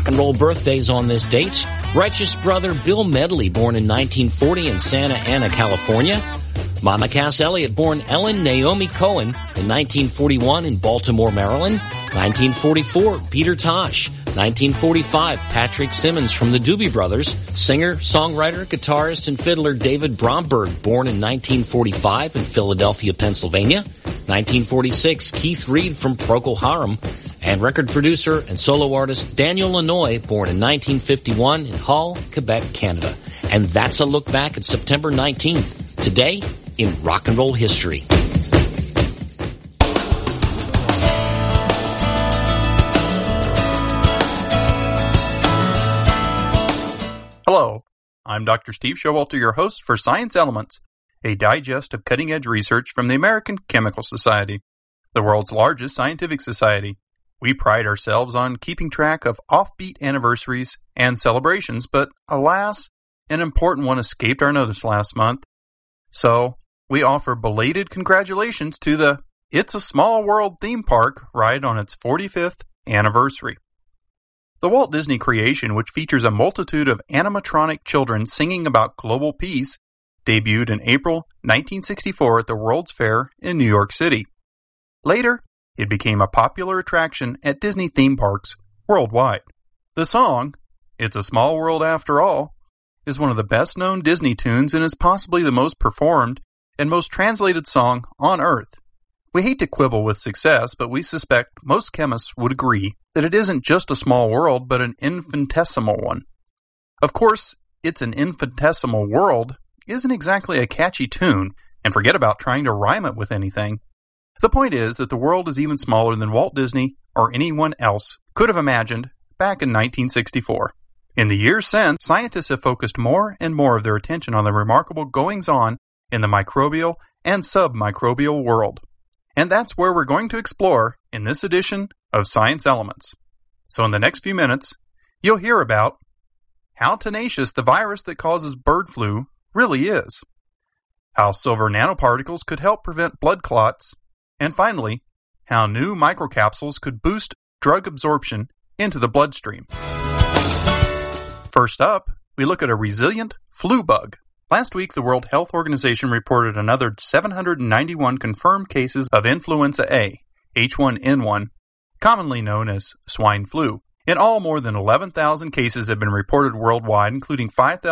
and roll birthdays on this date. Righteous brother Bill Medley, born in 1940 in Santa Ana, California. Mama Cass Elliot, born Ellen Naomi Cohen in 1941 in Baltimore, Maryland. 1944, Peter Tosh. 1945, Patrick Simmons from the Doobie Brothers. Singer, songwriter, guitarist, and fiddler David Bromberg, born in 1945 in Philadelphia, Pennsylvania. 1946, Keith Reed from Procol Harum. And record producer and solo artist Daniel Lanois, born in 1951 in Hull, Quebec, Canada. And that's a look back at September 19th. Today, in rock and roll history. Hello, I'm Dr. Steve Showalter, your host for Science Elements, a digest of cutting-edge research from the American Chemical Society, the world's largest scientific society. We pride ourselves on keeping track of offbeat anniversaries and celebrations, but alas, an important one escaped our notice last month. So, we offer belated congratulations to the It's a Small World theme park ride on its 45th anniversary. The Walt Disney creation, which features a multitude of animatronic children singing about global peace, debuted in April 1964 at the World's Fair in New York City. Later, it became a popular attraction at Disney theme parks worldwide. The song, It's a Small World After All, is one of the best-known Disney tunes and is possibly the most performed and most translated song on Earth. We hate to quibble with success, but we suspect most chemists would agree that it isn't just a small world, but an infinitesimal one. Of course, It's an Infinitesimal World isn't exactly a catchy tune, and forget about trying to rhyme it with anything. The point is that the world is even smaller than Walt Disney or anyone else could have imagined back in 1964. In the years since, scientists have focused more and more of their attention on the remarkable goings-on in the microbial and submicrobial world. And that's where we're going to explore in this edition of Science Elements. So in the next few minutes, you'll hear about how tenacious the virus that causes bird flu really is, how silver nanoparticles could help prevent blood clots, and finally, how new microcapsules could boost drug absorption into the bloodstream. First up, we look at a resilient flu bug. Last week, the World Health Organization reported another 791 confirmed cases of influenza A, H1N1, commonly known as swine flu. In all, more than 11,000 cases have been reported worldwide, including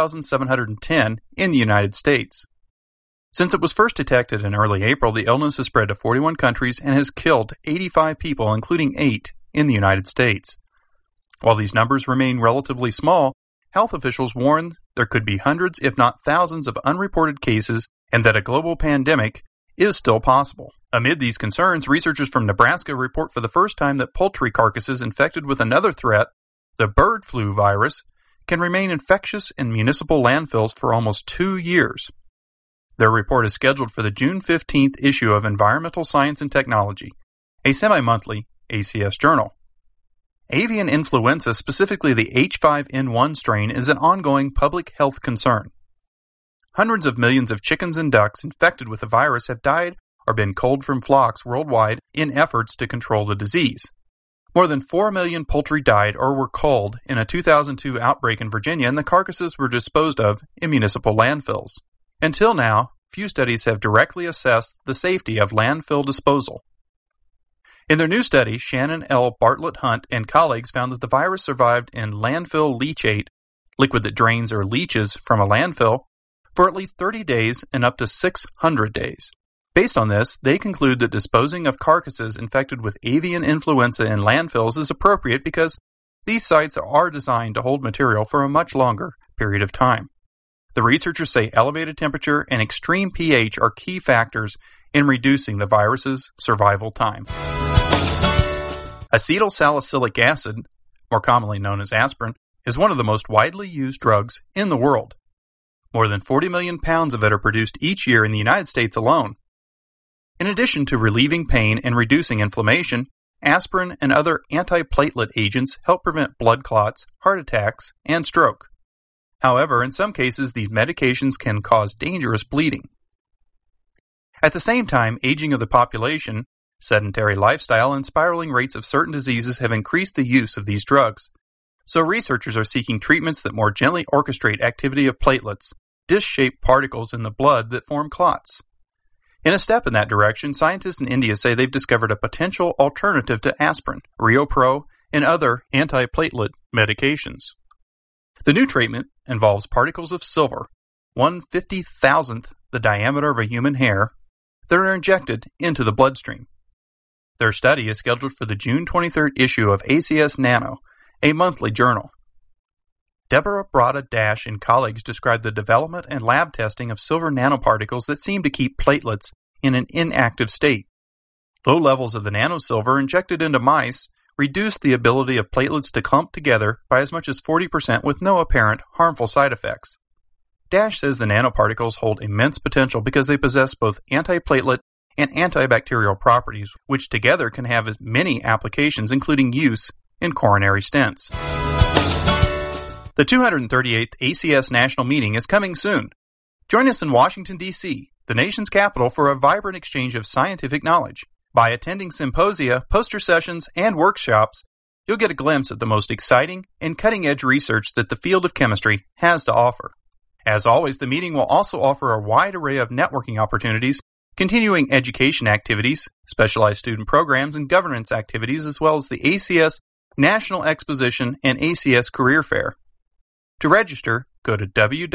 5,710 in the United States. Since it was first detected in early April, the illness has spread to 41 countries and has killed 85 people, including 8 in the United States. While these numbers remain relatively small, health officials warn there could be hundreds, if not thousands, of unreported cases and that a global pandemic is still possible. Amid these concerns, researchers from Nebraska report for the first time that poultry carcasses infected with another threat, the bird flu virus, can remain infectious in municipal landfills for almost 2 years. Their report is scheduled for the June 15th issue of Environmental Science and Technology, a semi-monthly ACS journal. Avian influenza, specifically the H5N1 strain, is an ongoing public health concern. Hundreds of millions of chickens and ducks infected with the virus have died or been culled from flocks worldwide in efforts to control the disease. More than 4 million poultry died or were culled in a 2002 outbreak in Virginia, and the carcasses were disposed of in municipal landfills. Until now, few studies have directly assessed the safety of landfill disposal. In their new study, Shannon L. Bartlett Hunt and colleagues found that the virus survived in landfill leachate, liquid that drains or leaches from a landfill, for at least 30 days and up to 600 days. Based on this, they conclude that disposing of carcasses infected with avian influenza in landfills is appropriate because these sites are designed to hold material for a much longer period of time. The researchers say elevated temperature and extreme pH are key factors in reducing the virus's survival time. Acetylsalicylic acid, more commonly known as aspirin, is one of the most widely used drugs in the world. More than 40 million pounds of it are produced each year in the United States alone. In addition to relieving pain and reducing inflammation, aspirin and other antiplatelet agents help prevent blood clots, heart attacks, and stroke. However, in some cases, these medications can cause dangerous bleeding. At the same time, aging of the population, sedentary lifestyle, and spiraling rates of certain diseases have increased the use of these drugs. So researchers are seeking treatments that more gently orchestrate activity of platelets, disc-shaped particles in the blood that form clots. In a step in that direction, scientists in India say they've discovered a potential alternative to aspirin, RioPro, and other antiplatelet medications. The new treatment involves particles of silver, 1/50,000th the diameter of a human hair, that are injected into the bloodstream. Their study is scheduled for the June 23rd issue of ACS Nano, a monthly journal. Deborah Brada-Dash and colleagues described the development and lab testing of silver nanoparticles that seem to keep platelets in an inactive state. Low levels of the nanosilver injected into mice reduced the ability of platelets to clump together by as much as 40% with no apparent harmful side effects. Dash says the nanoparticles hold immense potential because they possess both antiplatelet and antibacterial properties, which together can have many applications, including use in coronary stents. The 238th ACS National Meeting is coming soon. Join us in Washington, D.C., the nation's capital, for a vibrant exchange of scientific knowledge. By attending symposia, poster sessions, and workshops, you'll get a glimpse at the most exciting and cutting-edge research that the field of chemistry has to offer. As always, the meeting will also offer a wide array of networking opportunities, continuing education activities, specialized student programs, and governance activities, as well as the ACS National Exposition and ACS Career Fair. To register, go to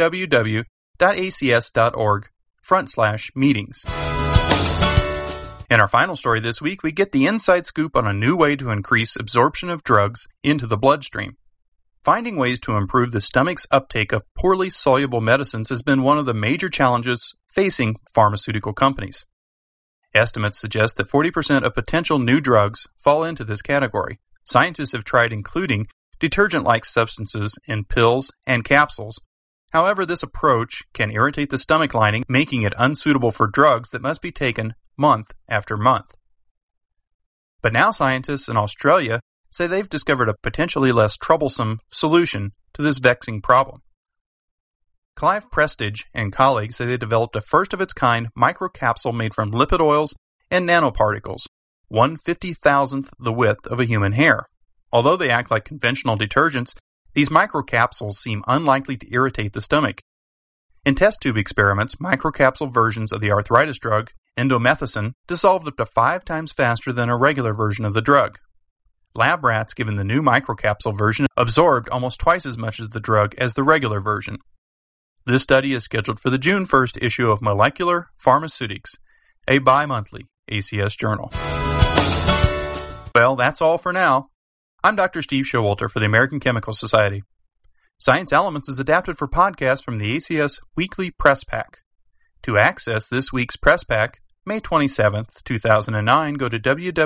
www.acs.org/meetings. In our final story this week, we get the inside scoop on a new way to increase absorption of drugs into the bloodstream. Finding ways to improve the stomach's uptake of poorly soluble medicines has been one of the major challenges facing pharmaceutical companies. Estimates suggest that 40% of potential new drugs fall into this category. Scientists have tried including detergent-like substances in pills and capsules. However, this approach can irritate the stomach lining, making it unsuitable for drugs that must be taken month after month. But now scientists in Australia say they've discovered a potentially less troublesome solution to this vexing problem. Clive Prestige and colleagues say they developed a first-of-its-kind microcapsule made from lipid oils and nanoparticles, 1/50,000th the width of a human hair. Although they act like conventional detergents, these microcapsules seem unlikely to irritate the stomach. In test tube experiments, microcapsule versions of the arthritis drug, indomethacin, dissolved up to 5 times faster than a regular version of the drug. Lab rats given the new microcapsule version absorbed almost twice as much of the drug as the regular version. This study is scheduled for the June 1st issue of Molecular Pharmaceutics, a bi-monthly ACS journal. Well, that's all for now. I'm Dr. Steve Showalter for the American Chemical Society. Science Elements is adapted for podcast from the ACS Weekly Press Pack. To access this week's Press Pack, May 27th, 2009, go to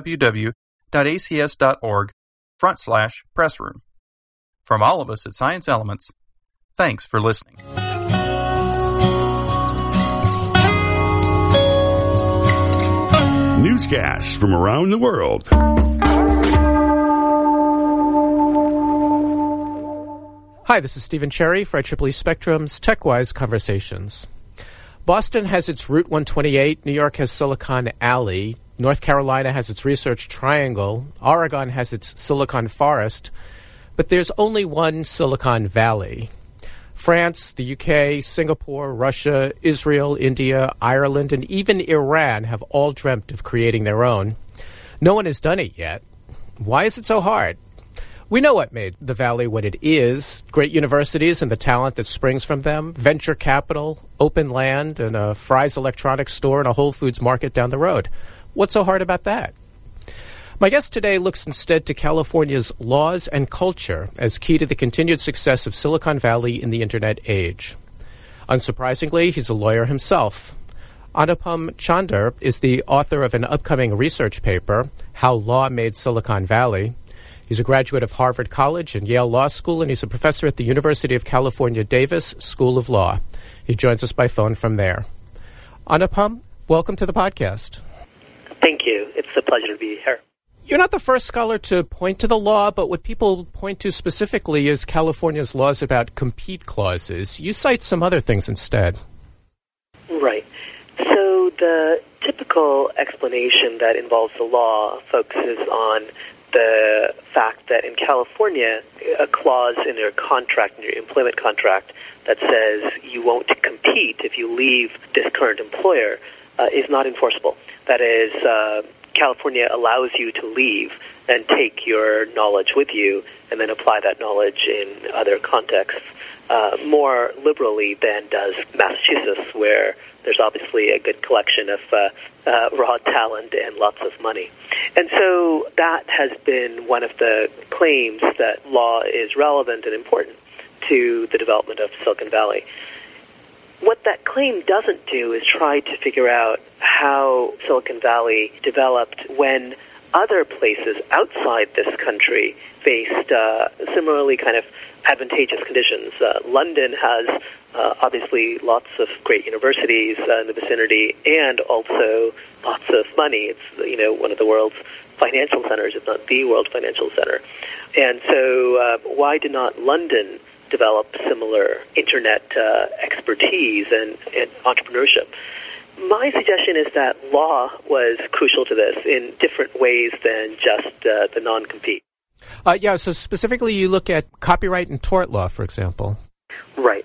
www.acs.org/pressroom. From all of us at Science Elements, thanks for listening. Newscasts from around the world. Hi, this is Stephen Cherry for IEEE Spectrum's TechWise Conversations. Boston has its Route 128, New York has Silicon Alley, North Carolina has its Research Triangle, Oregon has its Silicon Forest, but there's only one Silicon Valley. France, the UK, Singapore, Russia, Israel, India, Ireland, and even Iran have all dreamt of creating their own. No one has done it yet. Why is it so hard? We know what made the Valley what it is: great universities and the talent that springs from them, venture capital, open land, and a Fry's Electronics store and a Whole Foods market down the road. What's so hard about that? My guest today looks instead to California's laws and culture as key to the continued success of Silicon Valley in the Internet age. Unsurprisingly, he's a lawyer himself. Anupam Chandar is the author of an upcoming research paper, How Law Made Silicon Valley. He's a graduate of Harvard College and Yale Law School, and he's a professor at the University of California, Davis School of Law. He joins us by phone from there. Anupam, welcome to the podcast. Thank you. It's a pleasure to be here. You're not the first scholar to point to the law, but what people point to specifically is California's laws about compete clauses. You cite some other things instead. Right. So the typical explanation that involves the law focuses on the fact that in California, a clause in your contract, in your employment contract, that says you won't compete if you leave this current employer is not enforceable. That is, California allows you to leave and take your knowledge with you and then apply that knowledge in other contexts more liberally than does Massachusetts, where there's obviously a good collection of raw talent and lots of money. And so that has been one of the claims that law is relevant and important to the development of Silicon Valley. What that claim doesn't do is try to figure out how Silicon Valley developed when other places outside this country faced similarly kind of advantageous conditions. London has obviously lots of great universities in the vicinity and also lots of money. It's one of the world's financial centers, if not the world financial center. And so why did not London develop similar internet expertise and entrepreneurship? My suggestion is that law was crucial to this in different ways than just the non-compete. So specifically you look at copyright and tort law, for example. Right.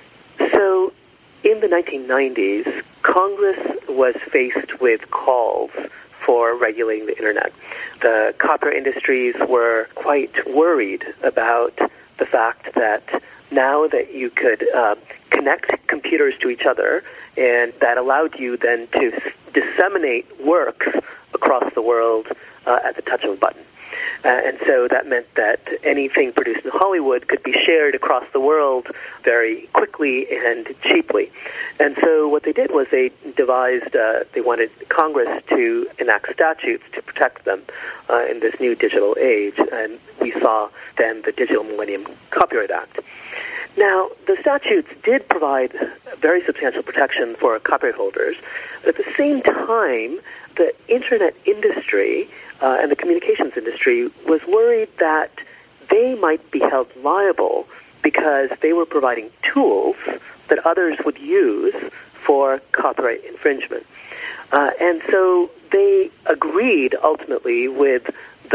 So in the 1990s, Congress was faced with calls for regulating the Internet. The copyright industries were quite worried about the fact that now that you could connect computers to each other, and that allowed you then to disseminate works across the world at the touch of a button. And so that meant that anything produced in Hollywood could be shared across the world very quickly and cheaply. And so what they did was they devised, they wanted Congress to enact statutes to protect them in this new digital age. And we saw then the Digital Millennium Copyright Act. Now, the statutes did provide very substantial protection for copyright holders, but at the same time, the Internet industry and the communications industry was worried that they might be held liable because they were providing tools that others would use for copyright infringement. And so they agreed ultimately with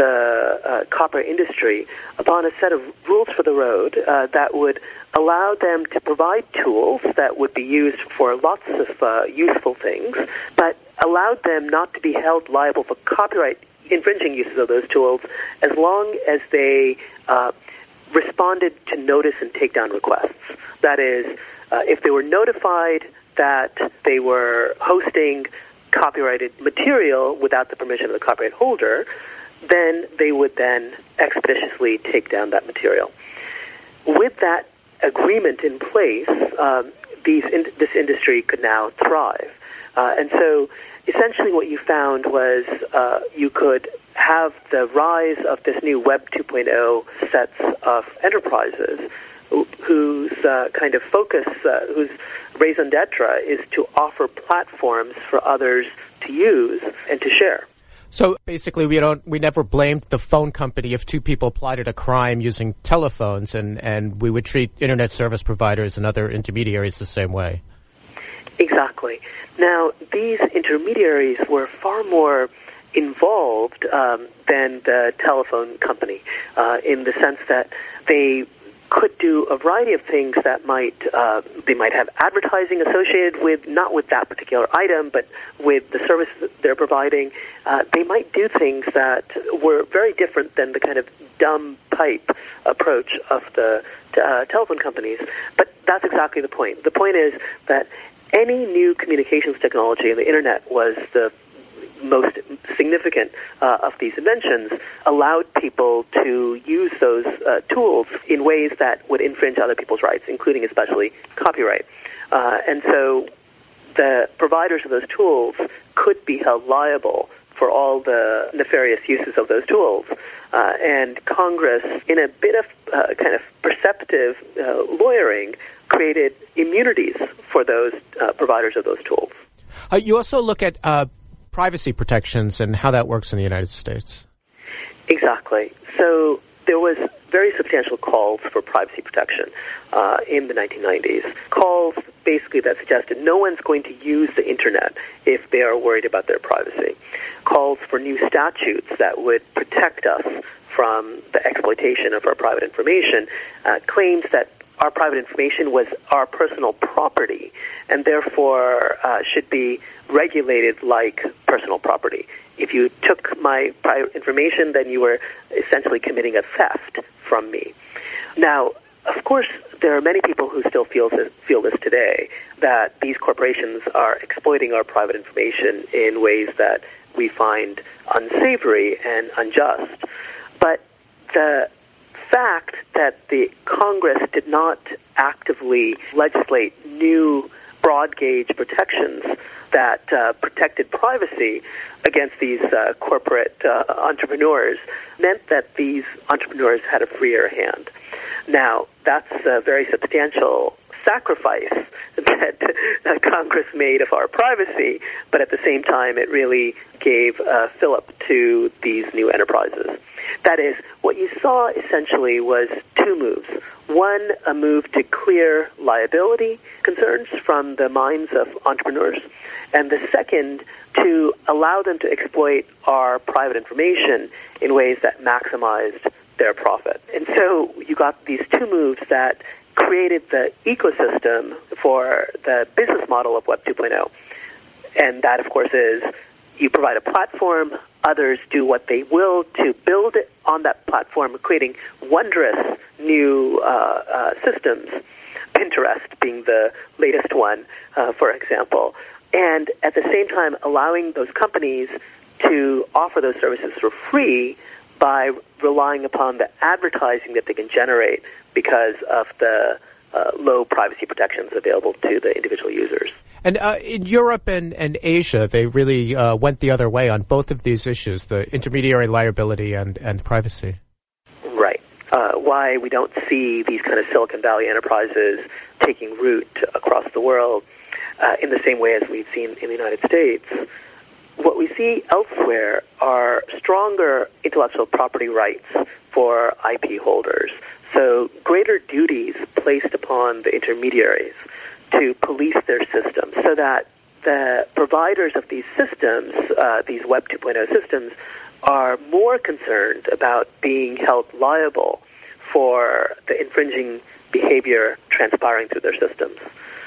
the copyright industry upon a set of rules for the road that would allow them to provide tools that would be used for lots of useful things, but allowed them not to be held liable for copyright infringing uses of those tools as long as they responded to notice and takedown requests. That is, if they were notified that they were hosting copyrighted material without the permission of the copyright holder, then they would then expeditiously take down that material. With that agreement in place, this industry could now thrive. And so essentially what you found was you could have the rise of this new Web 2.0 sets of enterprises whose kind of focus, whose raison d'etre is to offer platforms for others to use and to share. So basically, we never blamed the phone company if two people plotted a crime using telephones, and we would treat internet service providers and other intermediaries the same way. Exactly. Now, these intermediaries were far more involved than the telephone company in the sense that they could do a variety of things that they might have advertising associated with, not with that particular item, but with the service that they're providing. They might do things that were very different than the kind of dumb pipe approach of the telephone companies. But that's exactly the point. The point is that any new communications technology, and the Internet was the most significant of these inventions, allowed people to use those tools in ways that would infringe other people's rights, including especially copyright. And so the providers of those tools could be held liable for all the nefarious uses of those tools. And Congress, in a bit of kind of perceptive lawyering, created immunities for those providers of those tools. You also look at privacy protections and how that works in the United States. Exactly. So there was very substantial calls for privacy protection in the 1990s, calls basically that suggested no one's going to use the internet if they are worried about their privacy. Calls for new statutes that would protect us from the exploitation of our private information, claims that our private information was our personal property and therefore should be regulated like personal property. If you took my private information, then you were essentially committing a theft from me. Now, of course, there are many people who still feel this today, that these corporations are exploiting our private information in ways that we find unsavory and unjust. But the fact that the Congress did not actively legislate new broad-gauge protections that protected privacy against these corporate entrepreneurs meant that these entrepreneurs had a freer hand. Now, that's a very substantial sacrifice that Congress made of our privacy, but at the same time, it really gave a fillip to these new enterprises. That is, what you saw essentially was two moves. One, a move to clear liability concerns from the minds of entrepreneurs, and the second, to allow them to exploit our private information in ways that maximized their profit. And so you got these two moves that created the ecosystem for the business model of Web 2.0. And that, of course, is you provide a platform, others do what they will to build it on that platform, creating wondrous new systems, Pinterest being the latest one, for example. And at the same time, allowing those companies to offer those services for free by relying upon the advertising that they can generate because of the low privacy protections available to the individual users. And in Europe and Asia, they really went the other way on both of these issues, the intermediary liability and privacy. Right. Why we don't see these kind of Silicon Valley enterprises taking root across the world in the same way as we've seen in the United States. What we see elsewhere are stronger intellectual property rights for IP holders. So greater duties placed upon the intermediaries to police their systems so that the providers of these systems, these Web 2.0 systems, are more concerned about being held liable for the infringing behavior transpiring through their systems.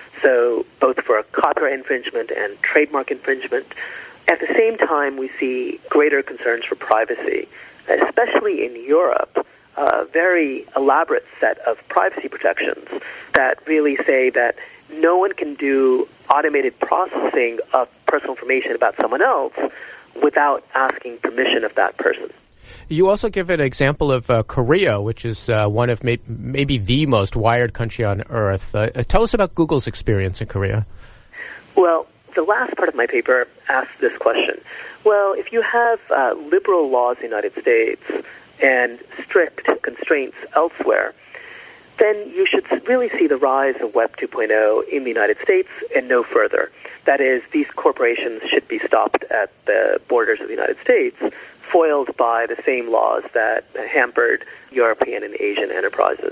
So both for copyright infringement and trademark infringement. At the same time, we see greater concerns for privacy, especially in Europe, a very elaborate set of privacy protections that really say that no one can do automated processing of personal information about someone else without asking permission of that person. You also give an example of Korea, which is one of maybe the most wired country on earth. Tell us about Google's experience in Korea. Well, the last part of my paper asks this question. Well, if you have liberal laws in the United States and strict constraints elsewhere, then you should really see the rise of Web 2.0 in the United States and no further. That is, these corporations should be stopped at the borders of the United States, foiled by the same laws that hampered European and Asian enterprises.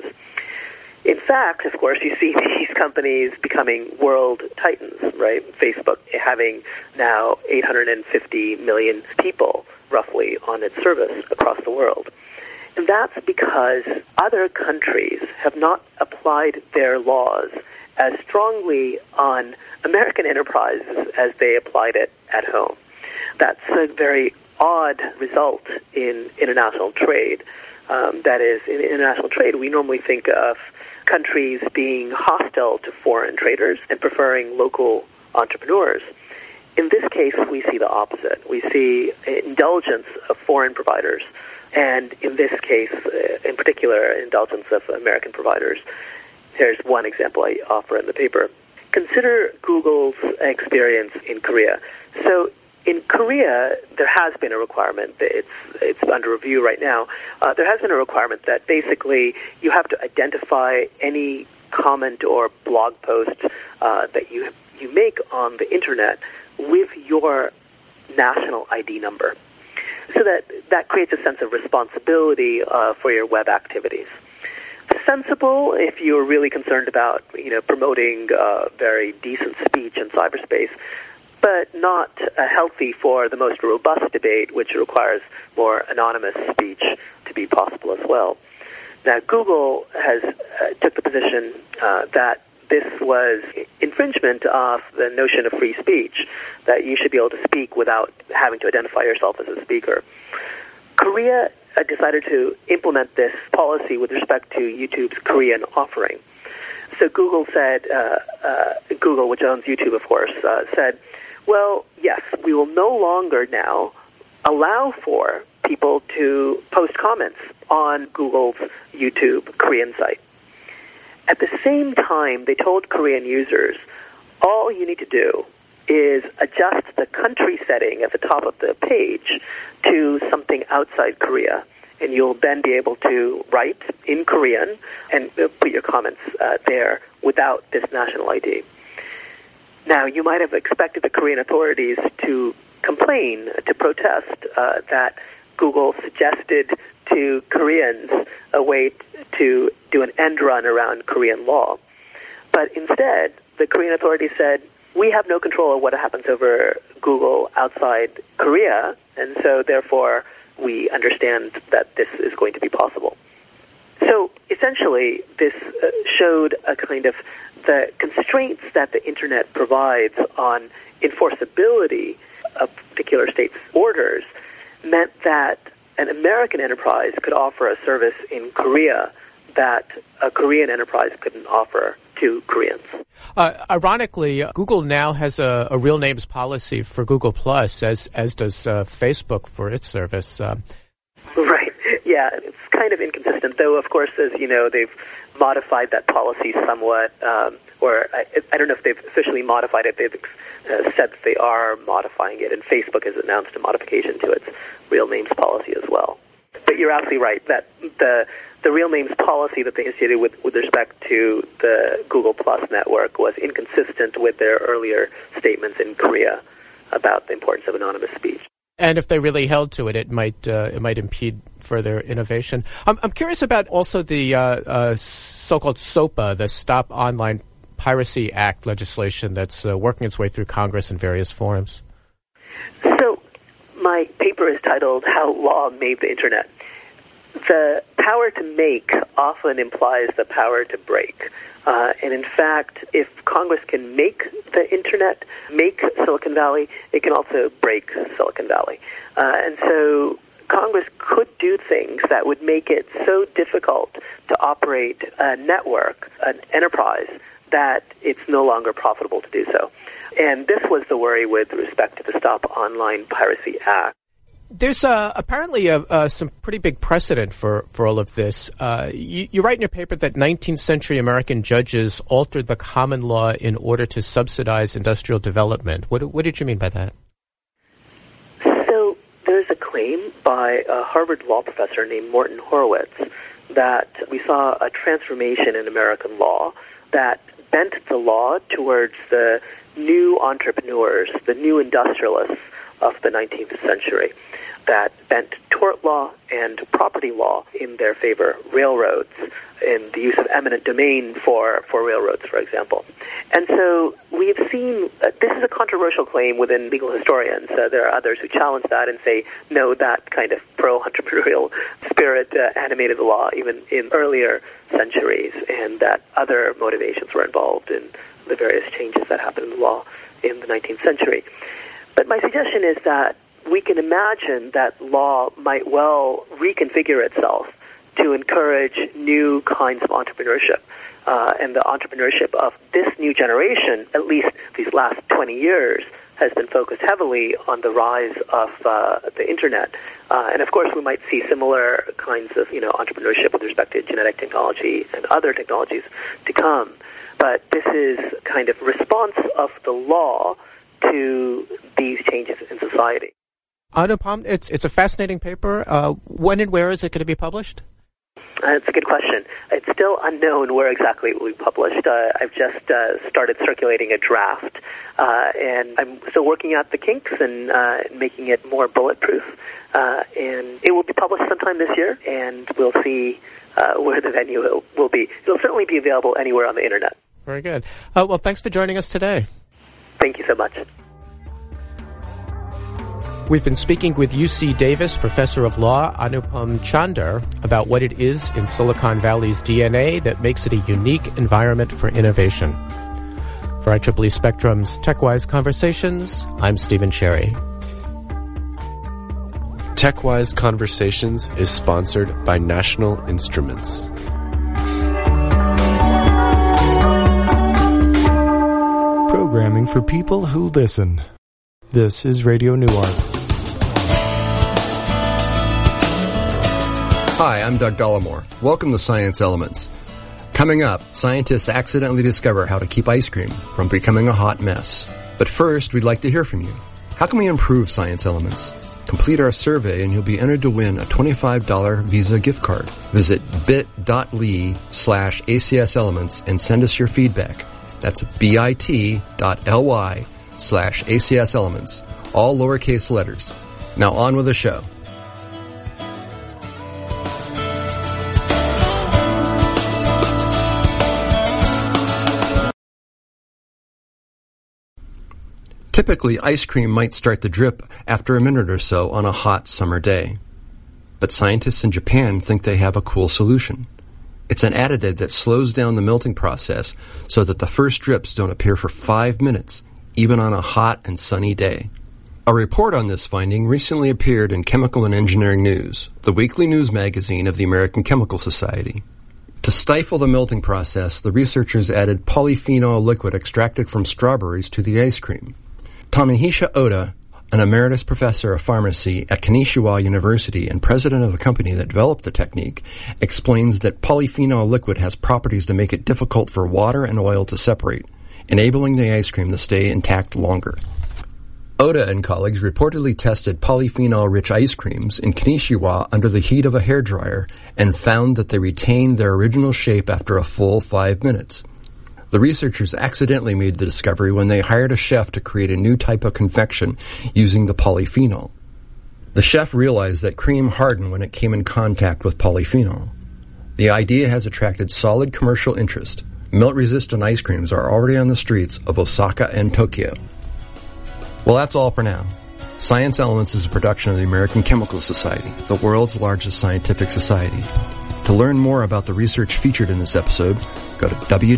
In fact, of course, you see these companies becoming world titans, right? Facebook having now 850 million people, roughly, on its service across the world. And that's because other countries have not applied their laws as strongly on American enterprises as they applied it at home. That's a very odd result in international trade. That is, in international trade, we normally think of countries being hostile to foreign traders and preferring local entrepreneurs. In this case, we see the opposite. We see indulgence of foreign providers, and in this case, in particular, indulgence of American providers. Here's one example I offer in the paper. Consider Google's experience in Korea. So in Korea, there has been a requirement, it's under review right now, there has been a requirement that basically you have to identify any comment or blog post that you make on the internet with your national ID number. So that creates a sense of responsibility for your web activities. sensible if you're really concerned about, promoting very decent speech in cyberspace, but not healthy for the most robust debate, which requires more anonymous speech to be possible as well. Now, Google has took the position that this was infringement of the notion of free speech, that you should be able to speak without having to identify yourself as a speaker. Korea decided to implement this policy with respect to YouTube's Korean offering. So Google said, Google, which owns YouTube, of course, said, well, yes, we will no longer now allow for people to post comments on Google's YouTube Korean site. At the same time, they told Korean users, all you need to do is adjust the country setting at the top of the page to something outside Korea, and you'll then be able to write in Korean and put your comments there without this national ID. Now, you might have expected the Korean authorities to complain, to protest that Google suggested to Koreans a way to do an end run around Korean law. But instead, the Korean authorities said, we have no control of what happens over Google outside Korea, and so therefore we understand that this is going to be possible. So essentially, this showed a kind of the constraints that the Internet provides on enforceability of particular states' orders meant that an American enterprise could offer a service in Korea that a Korean enterprise couldn't offer to Koreans. Ironically, Google now has a real names policy for Google Plus, as does Facebook for its service. Right. Yeah, it's kind of inconsistent, though, of course, as you know, they've modified that policy somewhat, or I don't know if they've officially modified it. They've said that they are modifying it, and Facebook has announced a modification to its real names policy as well. But you're absolutely right that the real names policy that they instituted with respect to the Google Plus network was inconsistent with their earlier statements in Korea about the importance of anonymous speech. And if they really held to it, it might impede further innovation. I'm curious about also the so-called SOPA, the Stop Online Piracy Act legislation that's working its way through Congress in various forms. So my paper is titled How Law Made the Internet. The power to make often implies the power to break. And in fact, if Congress can make the Internet, make Silicon Valley, it can also break Silicon Valley. And so Congress could do things that would make it so difficult to operate a network, an enterprise, that it's no longer profitable to do so. And this was the worry with respect to the Stop Online Piracy Act. There's apparently some pretty big precedent for all of this. You write in your paper that 19th century American judges altered the common law in order to subsidize industrial development. What did you mean by that? So there's a claim by a Harvard law professor named Morton Horowitz that we saw a transformation in American law that bent the law towards the new entrepreneurs, the new industrialists of the 19th century, that bent tort law and property law in their favor, railroads, in the use of eminent domain for railroads, for example. And so we've seen, this is a controversial claim within legal historians. There are others who challenge that and say, no, that kind of pro-entrepreneurial spirit animated the law even in earlier centuries, and that other motivations were involved in the various changes that happened in the law in the 19th century. But my suggestion is that we can imagine that law might well reconfigure itself to encourage new kinds of entrepreneurship. And the entrepreneurship of this new generation, at least these last 20 years, has been focused heavily on the rise of the Internet. And of course, we might see similar kinds of entrepreneurship with respect to genetic technology and other technologies to come. But this is kind of response of the law to these changes in society. Anupam, it's a fascinating paper. When and where is it going to be published? That's a good question. It's still unknown where exactly it will be published. I've just started circulating a draft, and I'm still working out the kinks and making it more bulletproof. And it will be published sometime this year, and we'll see where the venue will be. It'll certainly be available anywhere on the Internet. Very good. Well, thanks for joining us today. Thank you so much. We've been speaking with UC Davis Professor of Law Anupam Chandar about what it is in Silicon Valley's DNA that makes it a unique environment for innovation. For IEEE Spectrum's TechWise Conversations, I'm Stephen Cherry. TechWise Conversations is sponsored by National Instruments. Programming for people who listen. This is Radio Newark. Hi, I'm Doug Dollamore. Welcome to Science Elements. Coming up, scientists accidentally discover how to keep ice cream from becoming a hot mess. But first, we'd like to hear from you. How can we improve Science Elements? Complete our survey and you'll be entered to win a $25 Visa gift card. Visit bit.ly/ACS Elements and send us your feedback. That's bit.ly/ACS Elements. All lowercase letters. Now on with the show. Typically, ice cream might start to drip after a minute or so on a hot summer day. But scientists in Japan think they have a cool solution. It's an additive that slows down the melting process so that the first drips don't appear for 5 minutes, even on a hot and sunny day. A report on this finding recently appeared in Chemical and Engineering News, the weekly news magazine of the American Chemical Society. To stifle the melting process, the researchers added polyphenol liquid extracted from strawberries to the ice cream. Tomohisa Oda, an emeritus professor of pharmacy at Kanishiwa University and president of the company that developed the technique, explains that polyphenol liquid has properties to make it difficult for water and oil to separate, enabling the ice cream to stay intact longer. Oda and colleagues reportedly tested polyphenol-rich ice creams in Kanishiwa under the heat of a hairdryer and found that they retained their original shape after a full 5 minutes. The researchers accidentally made the discovery when they hired a chef to create a new type of confection using the polyphenol. The chef realized that cream hardened when it came in contact with polyphenol. The idea has attracted solid commercial interest. Melt-resistant ice creams are already on the streets of Osaka and Tokyo. Well, that's all for now. Science Elements is a production of the American Chemical Society, the world's largest scientific society. To learn more about the research featured in this episode, go to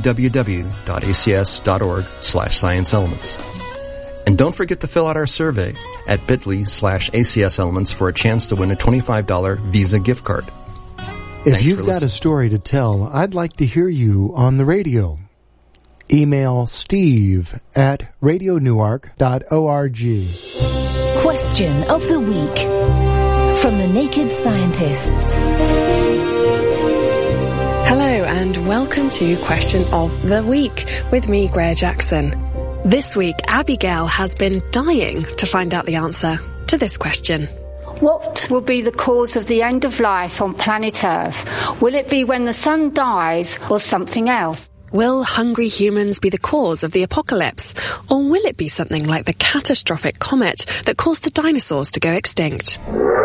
www.acs.org/scienceelements. And don't forget to fill out our survey at bit.ly/ACS Elements for a chance to win a $25 Visa gift card. If you've got a story to tell, I'd like to hear you on the radio. Email steve@radionewark.org. Question of the week from the Naked Scientists. Hello and welcome to Question of the Week with me, Greer Jackson. This week, Abigail has been dying to find out the answer to this question. What will be the cause of the end of life on planet Earth? Will it be when the sun dies or something else? Will hungry humans be the cause of the apocalypse? Or will it be something like the catastrophic comet that caused the dinosaurs to go extinct?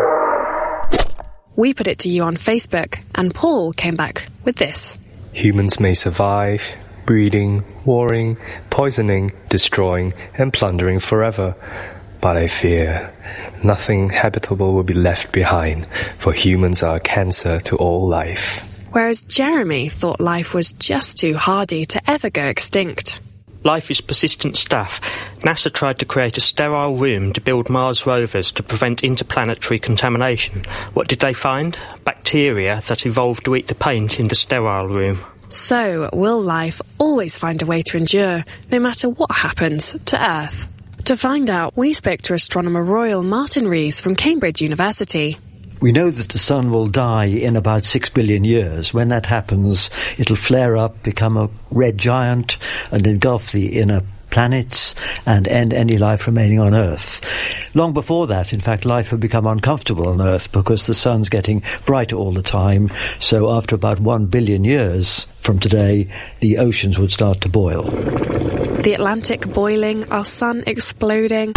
We put it to you on Facebook, and Paul came back with this. Humans may survive, breeding, warring, poisoning, destroying, and plundering forever. But I fear nothing habitable will be left behind, for humans are a cancer to all life. Whereas Jeremy thought life was just too hardy to ever go extinct. Life is persistent stuff. NASA tried to create a sterile room to build Mars rovers to prevent interplanetary contamination. What did they find? Bacteria that evolved to eat the paint in the sterile room. So, will life always find a way to endure, no matter what happens to Earth? To find out, we spoke to astronomer Royal Martin Rees from Cambridge University. We know that the sun will die in about 6 billion years. When that happens, it'll flare up, become a red giant, and engulf the inner planets and end any life remaining on Earth. Long before that, in fact, life would become uncomfortable on Earth because the sun's getting brighter all the time. So after about 1 billion years from today, the oceans would start to boil. The Atlantic boiling, our sun exploding.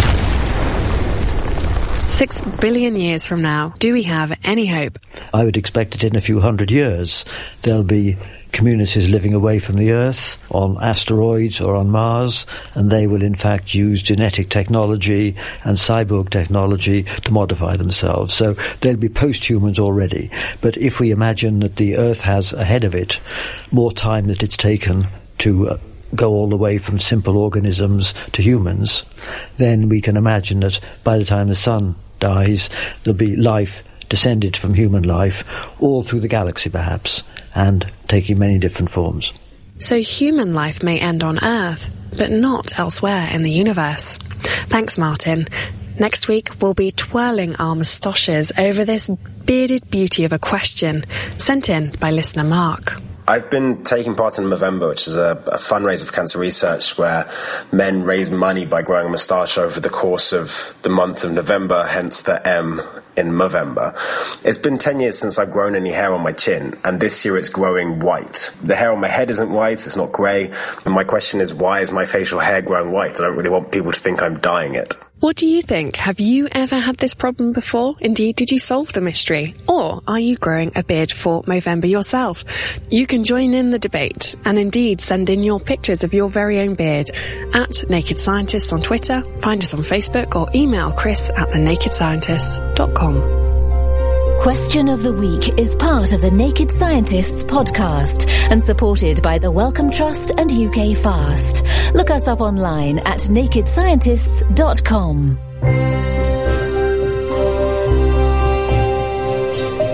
6 billion years from now, do we have any hope? I would expect that in a few hundred years there'll be communities living away from the Earth on asteroids or on Mars, and they will in fact use genetic technology and cyborg technology to modify themselves. So they'll be post-humans already. But if we imagine that the Earth has ahead of it more time that it's taken to go all the way from simple organisms to humans, then we can imagine that by the time the sun dies, there'll be life descended from human life all through the galaxy perhaps, and taking many different forms. So human life may end on Earth, but not elsewhere in the universe. Thanks, Martin. Next week, we'll be twirling our moustaches over this bearded beauty of a question sent in by listener Mark. I've been taking part in Movember, which is a fundraiser for cancer research where men raise money by growing a moustache over the course of the month of November, hence the M in Movember. It's been 10 years since I've grown any hair on my chin, and this year it's growing white. The hair on my head isn't white, it's not grey, and my question is, why is my facial hair growing white? I don't really want people to think I'm dyeing it. What do you think? Have you ever had this problem before? Indeed, did you solve the mystery? Or are you growing a beard for Movember yourself? You can join in the debate and indeed send in your pictures of your very own beard at Naked Scientists on Twitter, find us on Facebook, or email chris@thenakedscientists.com. Question of the Week is part of the Naked Scientists podcast and supported by the Wellcome Trust and UK Fast. Look us up online at nakedscientists.com.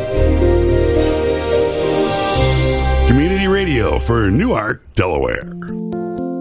Community radio for Newark, Delaware.